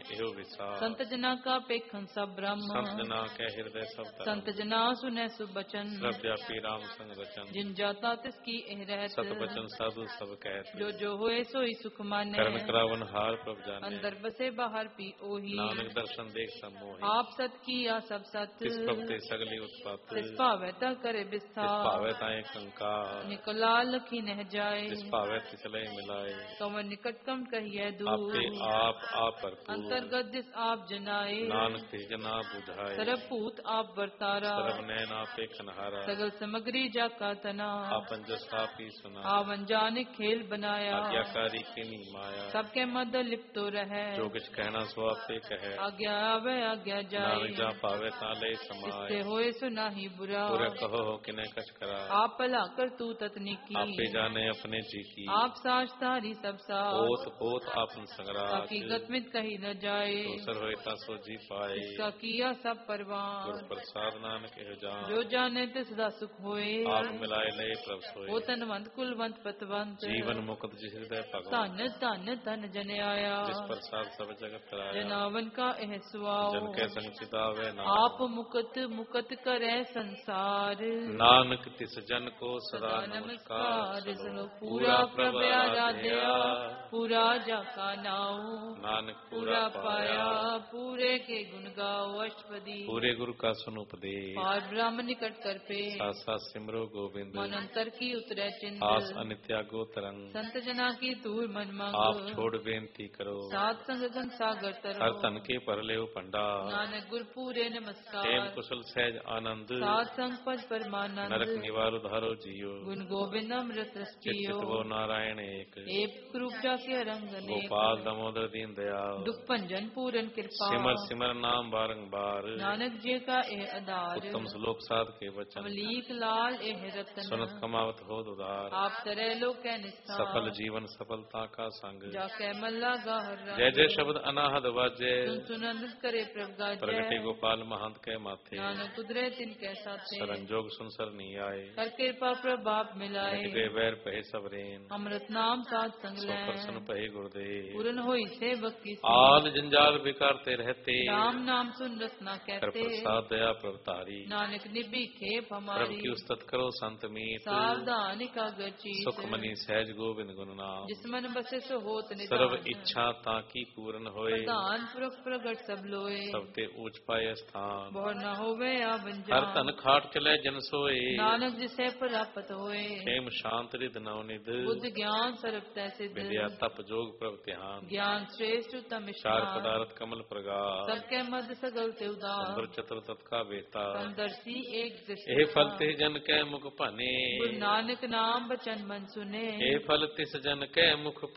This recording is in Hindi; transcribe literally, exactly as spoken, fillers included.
एहो विसार। संत जना का पेखन सब ब्रह्म, संत जना के हृदय सब धर्म। संत जना सुने सुबचन, श्रव्यापी राम संग वचन। जिन जाता तिसकी एह रहत, सत वचन साधु सब कहत। जो जो होए सोई सुख माने, करण करावन हार प्रभ जाने। अंदर बसे बाहर पी ओही, नानक दर्शन देख सम्मोहि। आप सत किया सब सत, तिस प्रभ ते सगली उत्पत्ति। तिस पावे ता करे तिस विस्तार, पावे ताए कंकार। निकला लखी नह जाए, तिस पावे तिसले मिलाए। कवन निकट कम कहिए दूर, आपके आप आप भरपूर। अंतर्गत जिस आप जनाए, नानक ते जना बुझाए। सरपूत आप वर्तारा, सर्व नैन आपे खनहारा। सगल समग्री जाका तना, आपन जस आप ही सुना। आवन जाने खेल बनाया, आज्ञाकारी के नी माया। सबके मद लिप्तो रहे, जो कुछ कहना सो आपे कहे। आज्ञा आवे आज्ञा जाए, नानक जा पावे ताले समाए। इससे होए सुना ही बुरा, पूरा कहो हो किने कछ करा। आप भला कर तू ततनिकी, आपे जाने अपने जी की। आप साच तारी सब साथ, पोत पोत आपन संगराज। ताकि गतमित कही न जाए, दोसर होए ता सो जी पाए। इसका किया सब परवान, गुर प्रसाद नानक एह जान। जो जाने ते सदा सुख होए, आप मिलाए लय प्रभ सोए। हो तनवंत कुलवंत पतवंत, जीवन मुक्त जिस हृदय भगवान। धन धन धन जन आया, जिस प्रसाद सब जगत कराया। जनावन का एह सुआओ, जन के संग चितावे नाम। आप मुकत मुकत करे संसार, नानक तिस जन को सदा सदा नमस्कार। नमस्कार सुनो सुनो, पूरा प्रभ आराध्या, पूरा जाका नाऊ, नानक पूरा पाया, पूरे के गुण गाओ अष्टपदी, पूरे गुरु का सुन उपदेश। पार ब्रह्म निकट कर पे, साथ साथ सिमरो गोविंद। मन अंतर की उतरे चिंत, आस अनित्यागो तरंग। संत जना की दूर मन मंग, आप छोड़ बेनती करो। सात संग गन सागर तरो, हर तन के पर ले पंडा। नानक गुर पूरे नमस्कार, प्रेम कुशल सहज आनंद। सात संग पद परमानंद, नरक निवार उधारो जियो। गुण गोविंद अमृत रसियो, चित वो नारायण एक। एक रूप जाके रंग गोपाल दमोदर दीन दयाल। दुख भंजन पूरन कृपा, सिमर सिमर नाम बारंबार। नानक जी का एह आधार, उत्तम श्लोक साध के वचन। अमलीक लाल एह रतन, सुनत कमावत हो उदार। आप तरह लोक कै निस्तार, सफल जीवन सफलता का संग। जाके मल्ला गाहर रंग, जय जय शब्द अनाहद वाजे। सुन सुनंद करे प्रभ गाजय, प्रगटे गोपाल महंत के माथे। नानक कुदरे तिन के साथे, सरंजोग सुन सर नहीं आए। कर कृपा प्रभाप मिलाए, मिट गए वैर पहे सबरेन। अमृत नाम साथ संग सो ले, प्रसन्न पहे गुरुदेव। पूरन होई सेवक की आल जंजाल बिकारते रहते। राम नाम सुन रसना कर कहते, प्रसाद दया प्रभतारी। नानक निबी खेप प्रभु हमारी, की उस्तत करो संत मीत। सावधानी का गची, सुख मनी सहज गोविंद गुण नाम। जिस मन बसे सो होत सर्व निदान, इच्छा ताकि पूर्ण होए। प्रदान पुरख प्रगट सब लोए, सबते ऊंच पाए स्थान। बहु न होवे या हर बंजान, तन खाट चले जन सोए। नानक जिसे प्राप्त होए, क्षेम शांत रिद नवनिध। बुद्ध ज्ञान सर्व तै सिद्ध, विद्या तप जोग प्रभ ध्यान। ज्ञान श्रेष्ठ उत्तम चार स्नान, पदार्थ कमल प्रगाढ़। सबके मध्य सगल ते उदार, सुंदर चतुर तत्का बेता। समदर्शी एक दृष्टि, ए फल तिस जन के मुख भने। गुरु नानक नाम बचन मन सुने, ए फल तिस जन के मुख